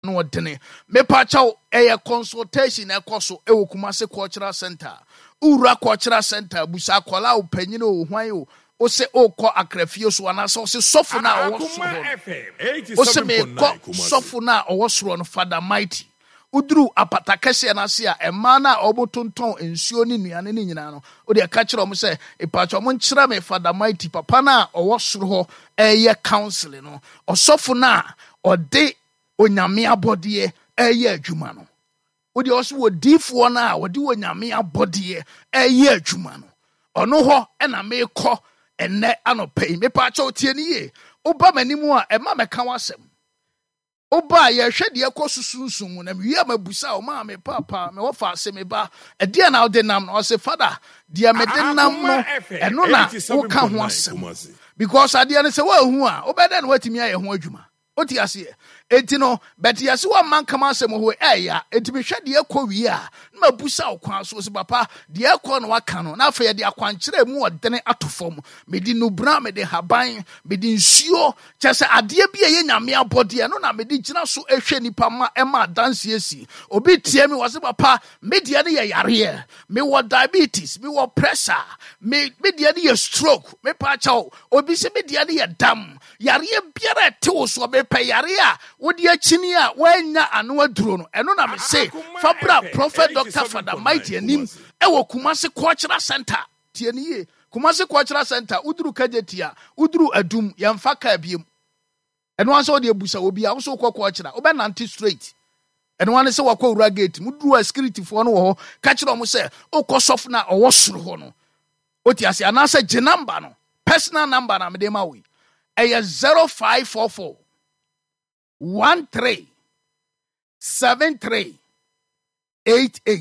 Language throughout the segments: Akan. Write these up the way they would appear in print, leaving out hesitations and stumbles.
no dene me pacha eye consultation ekoso e Kumasi Cultural Center ura Cultural Center busa kola opanyine o hwan o ose okọ akrafie so anasa ose sofo na owo so ose me kọ sofo na owo so no Father Mighty uduru apata kese na se a ema na obotonton ensuo ni nuane ni nyina no o de ka kire o mo se ipacho mo nkira me Father Mighty papa na owo soro ho eye council no osofo na ode onyame abode eye adwuma no o de oso wo difo na ode onyame abode eye adwuma no ono ho na me kọ enne anopei me pacho tie ni ye oba manimu a ema meka wasem oba ye hwe de ekosusunsun na wiye mabusa o ma me papa me wo fa ase me ba e de na o de nam no say father de me de nam no eno na wo ka ho asem because ade ne say wa hu a obeda na watimi aye ho adwuma oti ase enti no bet yase wa man kama asem ho eya enti me hwe de ekọ wi a na mabusa o kwan so papa de ekọ no waka no na afa de akwankire mu odene atofom me di no bra me de haban me di nsuo chese ade bia ye nyame abode no na me di gina so ehwe nipa ma ema dance esi obi tie me wase papa me de ne ye yare me wo diabetes me wo pressure me de ne ye stroke me pa cha obi se me de ne ye dam yare biara te wo so be pe yare a wodi akini a wanya ano aduro no eno na me say fabra prophet Dr. Father Mighty anim ewo Kumasi Cultural Center tie ni ye Kumasi Cultural Center uduru kajetia uduru adum yamfa ka biem eno an so de ebusa obi a wo so kokko kira obe nanti straight eno an se wakọ ura gate muduru security fo no wo ka kira mo se okosof na owo soro ho no oti ase anasa je number no personal number na me de ma we eye 0544 13 73 88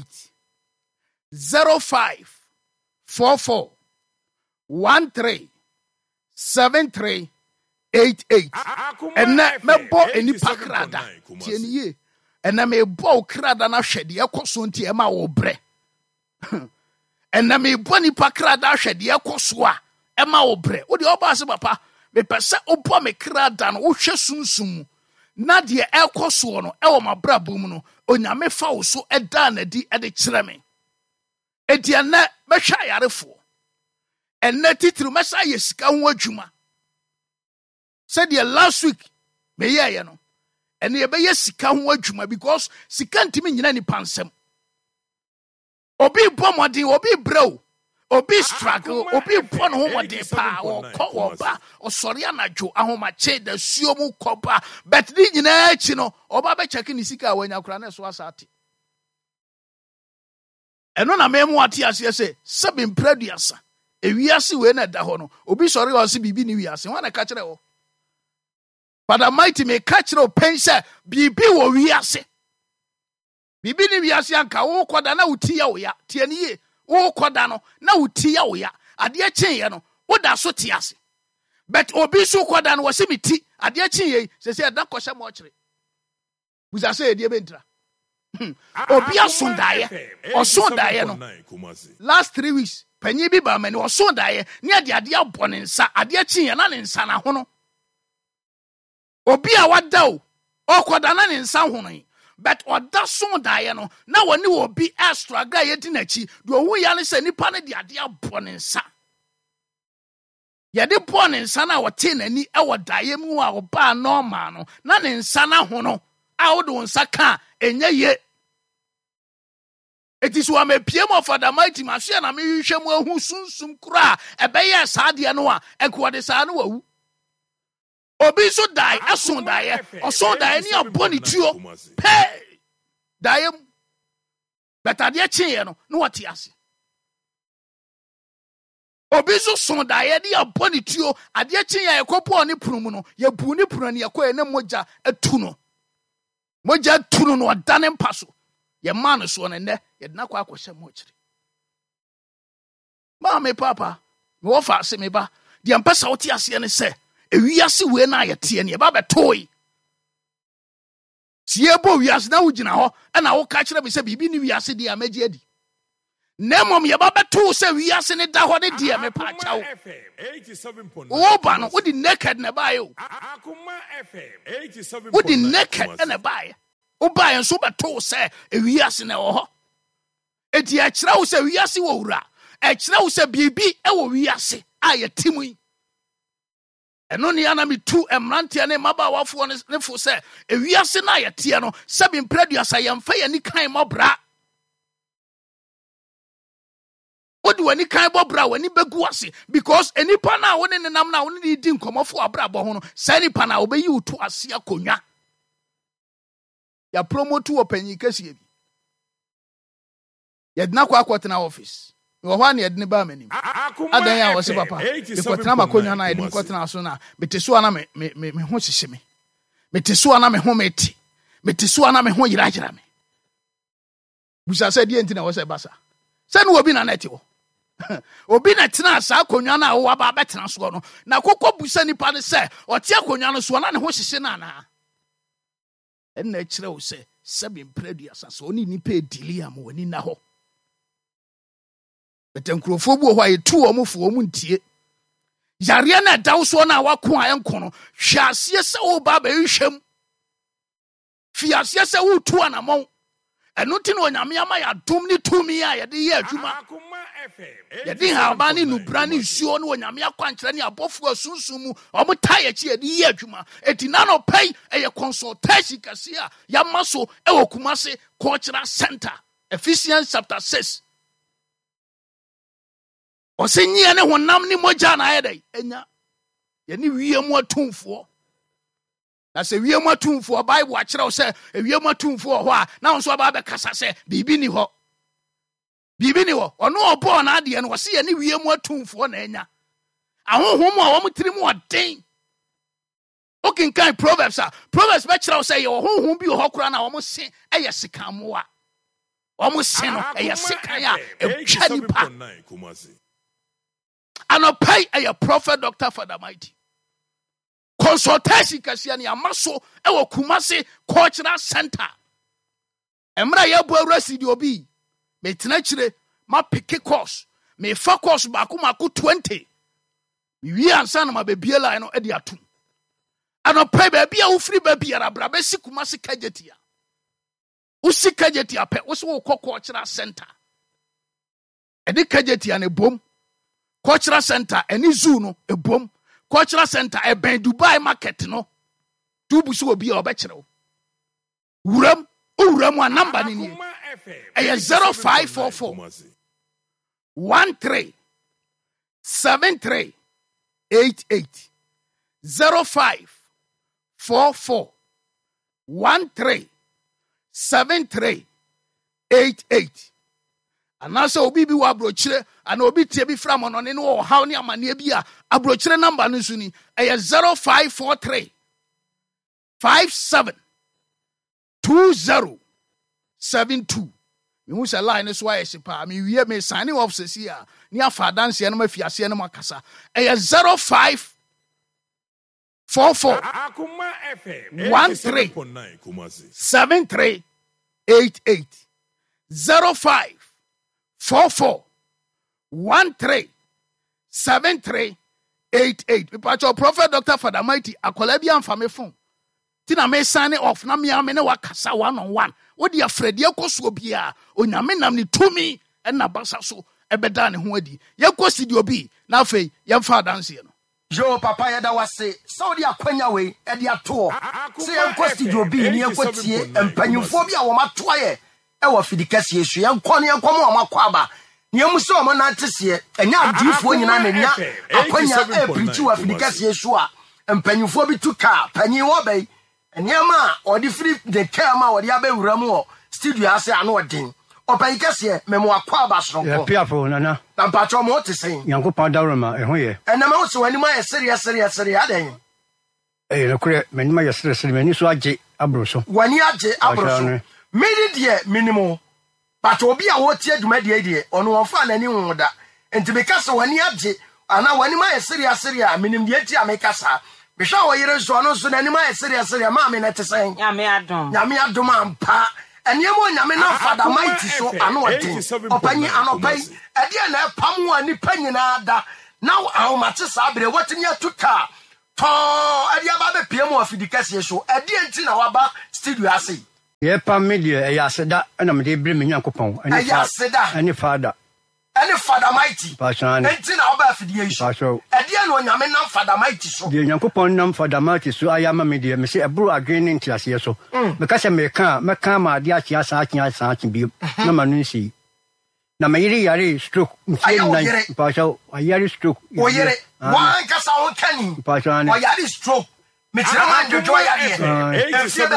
0544 13 73 88 ena mebo eni pakrada tieniye ena mebo krada na hwede ekoso nti ema wo bre ena mebo ni pakrada hwede ekoso a ema wo bre wo de oba se papa me pese obo me krada no wo hwe sunsum na de ekoso no e wo mabrabom no onyame fa wo so eda na di e de kire me ediana mehwa yarefo enne titru mesa yesika ho adwuma said the last week me ye no enne ye be yesika ho adwuma because sika ntimi nyina ni pansem obi bomodin obi brew obi struggle obi pon ho modin pa wo ko ba osori anajo ahoma che da suo mu koba but ni nyina achi no oba be check ni sika wanya kura na so asate eno na memu ate ase se sebi mpraduasa ewiase we na da ho no obi sori o se bibi ni wiase wana ka kire wo Father Mighty me ka kire o pense bibi wo wiase bibi ni wiase anka wo koda na uti ya wo ya tie ni ye wo koda no na uti ya wo ya ade akyen no wo da so tie ase but obi so koda no wo se miti ade akyen ye se da koshe mo kire buza se e die bentra obi asondaye osondaye no last 3 weeks panyi bi ba mani osondaye ni ade abone nsa ade akyen na ne nsa na ho no obi a wada o okoda na ne nsa ho no but oda sondaye no na woni obi extra guy yedi nachi do hu ya ne se nipa ne de ade abone nsa yede bone nsa na wote nani e wodaye mu a oba normal no na ne nsa na ho no a wodo nsa ka enye ye it is what me piem of Father Mighty Masia na me hwehwe mu ahu sunsum kura ebeye saade no a ekwode saa no wawu obi so die ason die oson die ni aboni tuo pe die betade akyen no no wati ase obi so son die ni aboni tuo ade akyen ya ekopo ni prumu no ye bu ni prumu ni ekoye ne moja atu no moja tunu no odane mpaso ye man so no ne ye na kwa akwose mo kire ma me papa me wo fa se me ba de mpasa wo ti ase ne se ewiase we na ye te ne ye ba betoi sie bo wiase na wo gina ho na wo ka kire me se bibi ni wiase di amagi adi nemom ye ba beto se wiase ne da ho de die me pa chawo wo ba no wo di naked na ba yo akoma fm 87.9 wo di naked na ba ye Oba and so beto say ewiase na wo ho. Eti e kire wo say wiase wo wura. E kire wo say bibi e wo wiase aye timu. Eno ni ana mi tu emrante ne mabawafo ne fo say ewiase na ye tie no sebi mpreduasa ye mfa ye ni kan mobra. What do any kind of bra when you beguasi? Because any pana when in the namna only didn't come off for a brabo, Sani pana obey you to a sia conya. Ya promo to a penny casi. Yet na quat in our office. You are one yet never many. I was a papa. Because Nama Conya and I didn't quat in our sooner. Betisuana me hosishimi. Betisuana me hometi. Betisuana me hoirajame. Which I said, the was a bassa. Send will be an etio. Obi na tena sa akonwa na wo aba betena so no na kokko busa nipa ne se o tie akonwa no so na ne ho hyehye na na en na kire wo se sebi mpredua so oni nipa edili am wani na ho betenkrofo bu ho aye tu o mufo o muntie yare na dawo so na wako a enko no hwase se wo ba ba hwem fiase se wo tu anamon eno ti no nyame ama ya dom ni tumi a ye de ye adwuma yɛde habane nubra ne nsuo no onyame akwankyerɛ ne abɔfo asunsun mu ɔmo tae akyi yɛde yɛ adwuma eti na no pɛi ɛyɛ consultation kɛse a yɛma so ɛwɔ Kumase Cultural Center Ephesians chapter 6 ɔsɛ nyia ne honam ne mogya na ayɛ dɛ enya yɛne wie mu atumfoɔ na sɛ wie mu atumfoɔ Bible akyerɛ wo sɛ wie mu atumfoɔ hɔ a na nso aba bɛkasa sɛ biribi ni hɔ Bibi ni wo ono obo na ade no wose ye ne wie mu atumfo na enya ahohom a wo mtiri mu oden okinkan Proverbs be kira wo say ye hohom bi ho kora na wo se eye sikamoa wo se no eye sikan a etwa nipa anopai eye prophet Dr. Father Mighty consultation kasia ne amaso ewo Kumase Cultural Center emra ye bo awrasi di obi me tena chire ma pick course me fa course baako mako 20 me wi ansa na ma bebie line no e de atum ano pay ba bia wo free ba bia rabra be si Kumase kajetia wo si kajetia pe wo so wo Cultural Center e de kajetia ne bom Cultural Center eni zoo no e bom Cultural Center e ben Dubai market no tu bu so obi a obekere wo wuram a number ni ni e 0544 13 73 88 0544 13 73 88 anasa obi bi wa abrochire ana obi tie bi fra mo no ne no haw ne amane bi a abrochire number no so ni e 0543 57 2072 me hu say line so aye sipa me wie me sign off sesi a ni afa dance no mafiase no makasa e 05 44 13 73 88 05 44 13 73 88 Pipacho Prophet Dr. Father Mighty akola bi amfa me phone tina me sign off na me ame ne wakasa one on one wo dia Fredi ekoso bia onyame nam ne tumi na basa so ebeda ne ho adi yekosi di obi na afei yemfa dance no yo papa ya da wase saudi akwanya we e dia to se yenkosi di obi ne yekotie empanyufo bia wo matoa ye e wo fidikase yesu yenko ne yenko mo makwa aba ne yemuso mo na tese enya adifo nyina na nya akwanya e preach wo fidikase yesu a empanyufo bi tuka panyi wo bai Enyama odi free the kama odi abewura mu studio ase ano odin opan kese memo akwa abasronko ya piafo nana na mpacho mo tesen Yankopon dawrema eho ye enama wo se wani ma serious aden no kure mani ma serious mani so age abroso wani age abroso mini de minimum but obi a wo tie duma de ono wonfa nani woda enti be kasa wani age ana wani ma serious minim de ti amekasa Bisha wa yire so no so na nima serious ma me na tesen nyame adom ampa enemo nyame na Father Mighty so ano oten opanyi anopai e de na pam wa ni panyina da now how much sabre watini atuka to e de aba be piem of dikase so e de enti na waba studio ase Ye pam me de ya seda na me de brim Nyankopon. Ya seda. Any father. Any Father Mighty. Passion. Entina oba afidie Passion. Ede no Nyame nam Father Mighty so. De Nyankopon nam Father Mighty so ayama me de me say ebru adwene ntiase so. Me ka se me ka ma de achi asa achi bi na manu nsi. Na me yare stroke. Passion. Ayare stroke. O yere. Wan kasa won kani. Passion. O yare stroke. Me tira man jojo yare. Enfie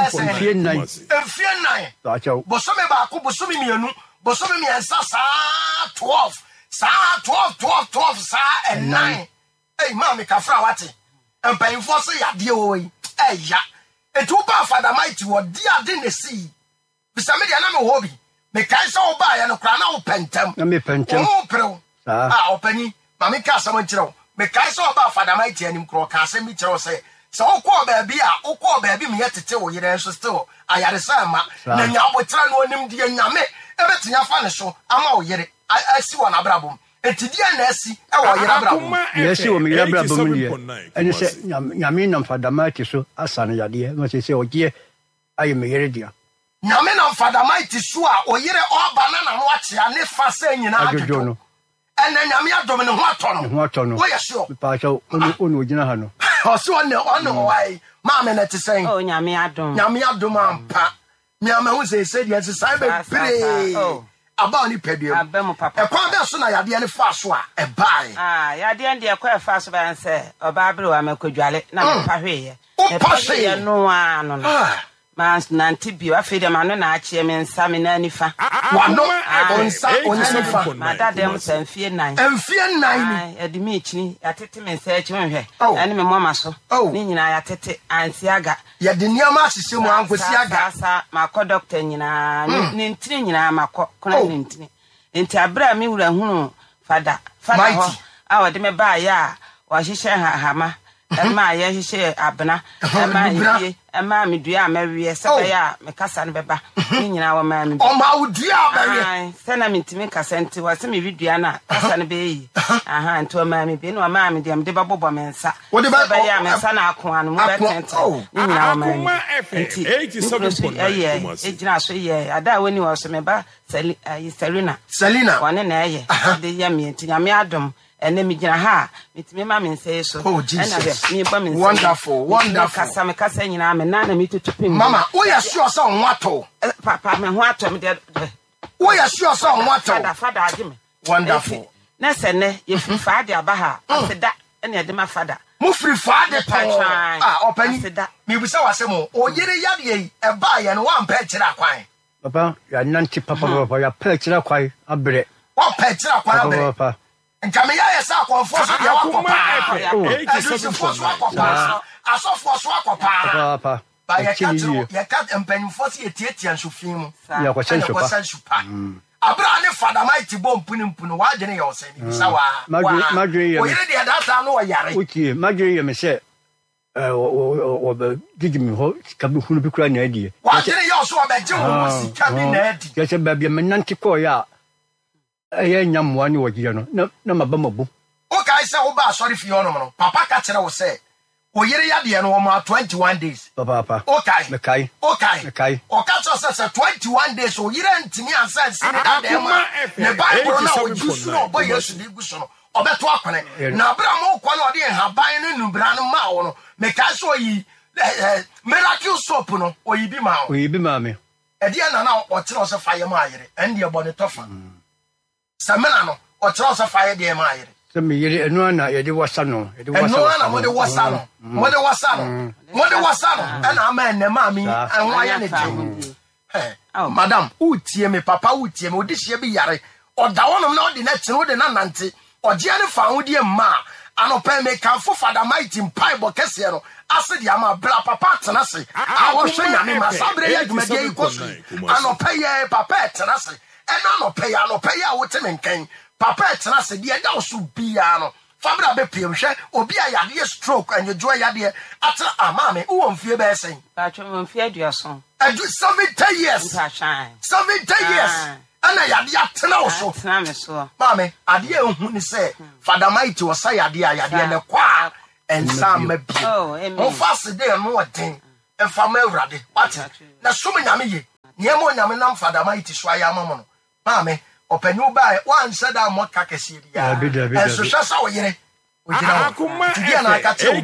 9. Passion. Bosome ba ko bosome mienu. Bosome miensa sa 12 sa 12 sa and 9 hey mama ka fra wate empayinfo se yade o yi ya etu ba Father Mighty wo dia de ne si bisa me dia na me hobi me kai se oba ya no kra na wo pentam na me pentam o prew opani mama ka asam nkyerɛw me kai se oba Father Mighty anim kro ka asem bi kyerɛw se ukọ baabi me yetete wo yere nso still ayare sa ma na nya abotra no onim de nyame ebetinya fa ne so ama wo yere asi wo na brabom etidia na asi e wo yere brabom yesi wo me yere brabom die eni se nyame nam Father Mighty so asane yade no se ogie aye me yere dia nyame nam Father Mighty so a o yere oba na no akyea ne fa sa nyina adwo no ene nyame adom ne ho atɔ no wo yeso pa cha onu ogina ha no oso ono wai ma me na te sen oh nyame adom ampa nyame hu se dia se sai be pire aba ni pedue abem papa e kwa be so na yade ne fa so a e bai yade ndi e kwa fa so ban se oba abere wa makwadwale na pa hweye e pa hweye no ano no mas nanti bi afi de ma no na achie me nsa me na nifa wano onsa onifa ma dadem sanfie 9 ni edi mi chini atete me nsa achi hwe ani me mama so ni nyina ya tete ansi aga ya de niama asise mu ankosi aga sa makọ doctor nyina ni ntini nyina makọ kona ni ntini enti abra mi wura hunu fada ho a wode me ba ya wa hihye hama ema ya hihye abna ema hie ema me dua amawie sebe ya me kasa no beba ni nyina wa ma me o ma udua amawie sana me ntimi kasa nti wa se me vidua na kasa no be yi nti o ma me bi no ma me dem de babobo me nsa sebe ya me nsa na ako anu mo betente ni nyina wa ma me nti 87.9 ejina so ye ada woni wo so me ba Selina wane na ye de ya me nti nyame adom ene mi gina ha mitimi ma me nse so ena be mi ba me wonderful kasa nyina me na mi tutu mama wo ya sure so nwato papa me ho ato me de wo ya sure so nwato fada ade me wonderful na se ne ye fi fada aba ha aseda ene de ma fada mo free fada to opani mi bisa wasemo o yere yade yi e ba ye no wa mpa kira kwan papa ya nanti papa ya pa kira kwai abre wa pa kira kwan abre papa nkame ya sa konfo so ya wakopa asofo so akopa papa ba ya kat empanimfo si etietia nsofin mu ya kwashen shupa abra ne Father Mighty bom punimpuno wa gene ya osen bisa wa madwe ya o yire de data no yare okay madwe ya me se o gigi mi ho kabi hunu bi kura na adie wa gene ya so ba je wo sika bi na adi ya se ba bi me nanti ko ya eye nyamwa ni wajira no na mabamabu o kai se wo ba sorry fi ono no papa ka kire wo se o yire ya de no wo ma 21 days papa o kai me kai o ka cho se 21 days o yire ntimi ansa si da de ma ne bible na o jusu no boy yesu di guso no obeto akone na bra mo kwa no de haban no nubra no ma wo no me kai so yi miracle soap no o yi bi ma me e de na o kire o se fa ye ma yire ende e bone tofa samena no o kire o se fa ye de ma yire se me yire enu na ye de wasa no na mo de wasa no ana ama ene ma mi anwa ya ne je madam utie me papa utie me odihie bi yare oda wonom na odi na kire odi na nante oje ne fa ho die ma anopa me kan fo Father Mighty Bible kese no ase dia ma bra papa tena se awo hwe nyame ma sabre ya dwumade yi kosu anopa ye papa tena se ena anopa ya wo te menkan papa tena se dia da so bia no fabra be piem hwe obi a yade stroke anyejo yade atra amame wo mfie be sen pa twa mfie aduason adu 70 years 70 years ana yade atena wo so atena me so mame ade ehun ni se Father Mighty wo sa yade ne kwa ensa ma bi o fast dey no odin Fama Rade, what? Na so many yami, Niamo Yaminam Fadamaiti Swayamamono. Mammy, open you by one said I'm more cacassia, and so shall our year. I catch you,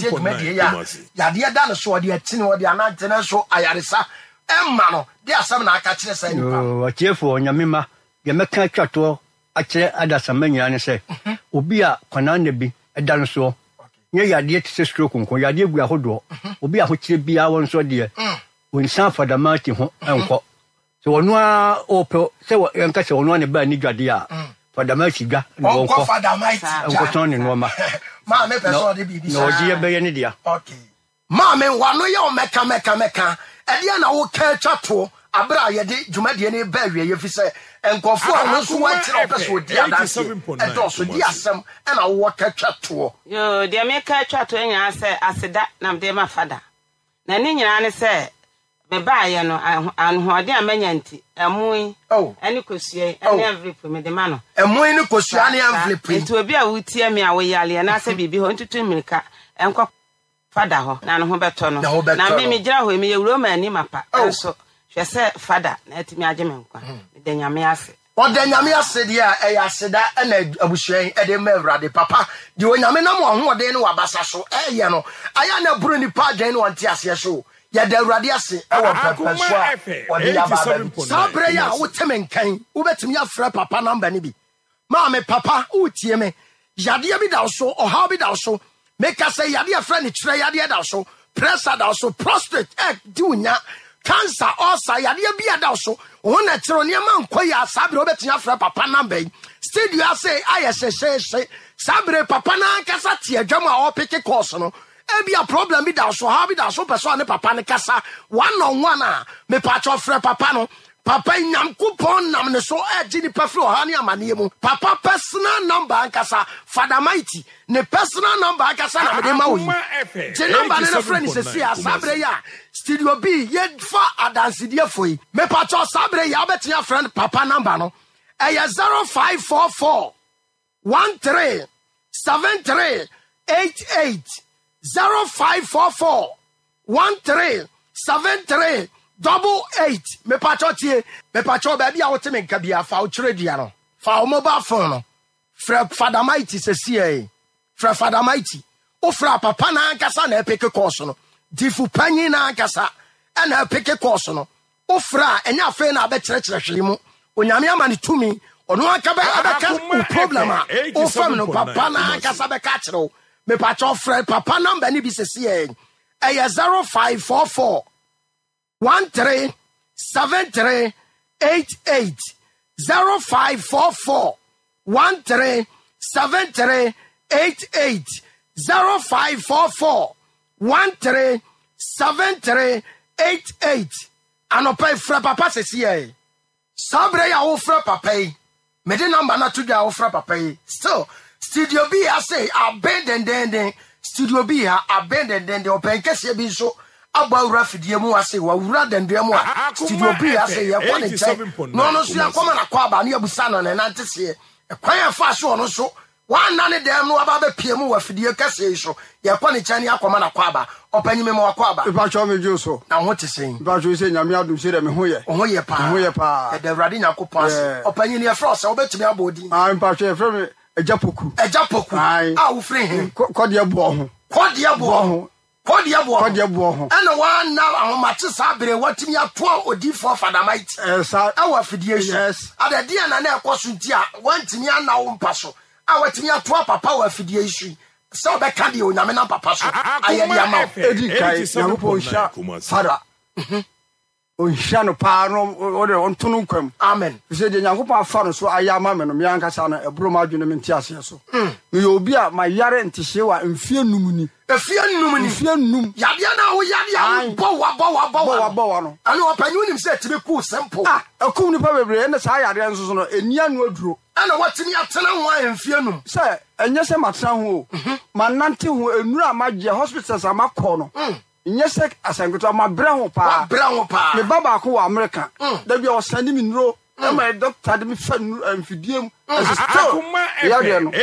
Yadia done so, dear Tin or the Anantena, so Ayarisa, and Mano, there are some I catch the same. Oh, a cheerful Yamima, Yamaka Chato, I say, Adasamania, and say, Ubia, Conandebi, a dinosaur. Ye idea to stroke on Koyadia Guahodo, Ubia, which be our so dear. When some for the Martin and what. So no opel, so catch on one about Nigadia for the Merciga, no father might, and in Roma. Mamma, no dear Bayanidia. Okay. Mamma, one way your mecca, and then I will catch up to Abra, Jumadian Berry, if you say, and conform those who went to us with the other, and also the assam, and I will catch up to. You, dear, make catch up to any answer, I said that, now, dear, my father. Nanny, say, me buy, and what dear Menyanti, a moon, and you could see, and every me the man. And when you could see any flip to be a would tear me away, Yali, and I say, be home to 2 minutes, and cock father, and Hoberton. Now, me, Jaw, me a Roman, Nimapa, also. She said, Father, let me argument. Then Yamia said, what then Yamia said, yeah, I said that, and I was saying, Edinburgh, the papa, do you know more than what Bassasso, you know, I am a Bruni Pajan one Tiasia show. Yet the radiasi, our papa, or the Abba, Sabrea, would tell me, Kane, who bet me a fra papa number, Nibi. Mamma, papa, who tear me, Yadia be thou so, or how be thou so, make us say Yadia friend, Trayadia thou so, press thou so, prostrate, doing ya. Cancer also yadia bia da so won na tiro ne man koya sabre obetia fra papa number still you say say sabre papa na kasa tie adwam a opeke course no e bia problem bi da so ha bi da so person ne papa ne kasa one on one a me patcho fra papa no papa nyam kupon nam ne so agi ni pafro ha ne amane mu papa personal number ankasa Father Mighty ne personal number ankasa na me de ma wo je number ne friend is say sabre ya studio B ye fa adanse die foi me patcho sabre ya betia friend papa number no e 0544 13 73 88 0544 13 73 88 me patcho baby a wote me nka bia fa o kire dia no fa o mobile phone no fra Father Mighty se sie fra Father Mighty o fra papa na ankasa na epeke course no difu panyi na ankasa na epeke course no o fra enya afa na abekire hwe mu onyame amane tumi ono aka be abeka problem a o fam no papa na ankasa be ka kire o me patcho fra papa number ni bi se sie 0544 13 73 88 0544 13 73 88 0544 13 73 88 anopa fra papa sesi sabre ya wo fra papa yi me de number na to da wo fra papa yi still studio B I say abandon studio B abandon open kese bi so aba wura fidie mu ase wa wura dandua mu a studio B ase ye kwa ne che no so ya koma na kwa ba ne abusa no ne nante se e kwan afa so no so wa na ne dem no aba be pie mu wa fidie kase so ye kwa ne che ne akoma na kwa ba opanyi me mo kwa ba e pa cho me ju so na ho te sen ba jo se nyame adum se de me ho ye pa e de wrade nyakopon ase opanyi ne afro se obetumi abodi ah pa cho e fro me ejapoku a wo fre he kode abo ho Kodi abo ho ana wa na ahomate sabere watimi ato odifo Father Mighty awa fidie yes ada dia na na ekoso nti a wantimi ana wo mpaso a watimi ato papa wa fidie isu so be ka de onyame na papa so aye dia ma edi kai yakopo sha Father Onhia no pa no ode ontunu nkwam amen se de nyankopon afa no so ayama me no me ankasa na ebro ma adwene me ntiase so me obi a ma yare ntihye wa mfie numuni yade na wo yade bo wa no ana opanyu nim se tibe ku simple akum ni pa bebre na sa yare nso so no enia no aduro ana watimi atena ho amfie num se enye se matena ho manante ho enura magye hospitals amakọ no nyese asangoto ma bra ho pa me baba ko wa America da bia o send me nuro my doctor de me fa amfidiem akuma FM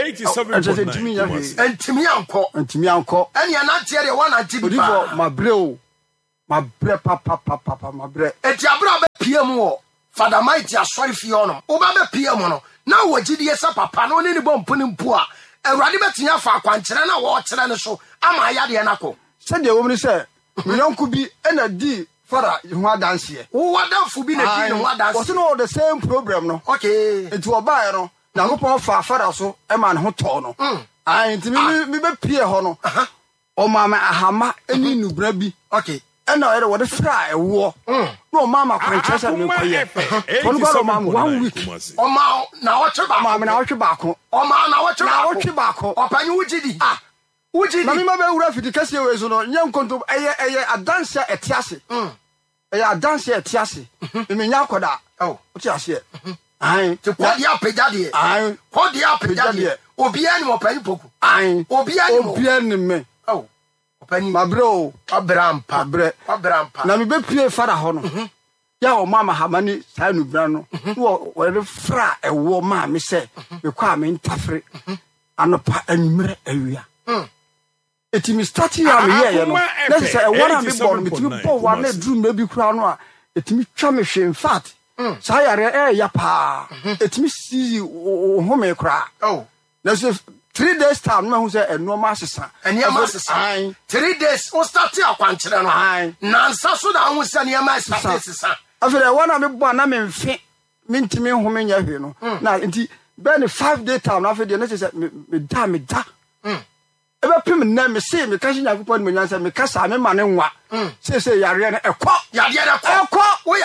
87.9 antimi anko enya na tie de wana tibi pa ma breo my bread, papa, my bread. Eti abra be PM wo. Father Mighty asori fi ono. Oba be PM no. Na wo gidie sa papa no ne bom puni mpo a. Ewrade betinya fa akwankyere na wo kyere ne so. Ama ayade na ko. Said the woman say, "We don't could be energy for a dance here." Who wadanfo bi na di no wadanse. Was no the same program no. Okay. It was buy no. Na go pon fa father so e man ho to no. Ah, nti me be pie ho no. O mama ahama eni nubra bi. Okay. And now what the fry war. No mama kwankyere sa me koye. Kon go mama 1 week. O ma na wo tweba. Mama na wo tweba ko. O ma na wo tweba. Na wo tweba ko. Opanyi wugidi. Wugidi. Na me ma be wura fiti kase we so no nyam konto eye adanse etiase. Eye adanse etiase. Me nya koda. Oh, etiase. Ai, te kwadi apejade. Ai, kwadi apejade. Obi ani mo panyi poku. Ai, obi ani me. Oh. Opanyi. Ma bro, abrampa. Abrampa. Na me be pie fada ho no. Ya o mama hamani sai nu bra no. Wo re fra ewo ma me se. Me kwa me ntafre. Anopa anwumre awia. Eti mi start ya me ye no. Na say e wona me born me timi po wa na drum na bi kura no a etimi twa me hwe in fact. Sa yare ya pa. Etimi see ho me kura. Oh. Na say 3 days time na hu say eno ma sesa. Eno ma sesa. 3 days o start akwankyere no. Na nsa so da hu say eno ma sesa. After e wona me bo na me mfe. Me ntimi ho me nya hwe no. Na enti ben 5 day time na after na say me da. Ebe pim na me say me ka hnya akopɔ no nyansa me ka sa me ma ne nwa. Say yare na ekɔ. Yare na ekɔ.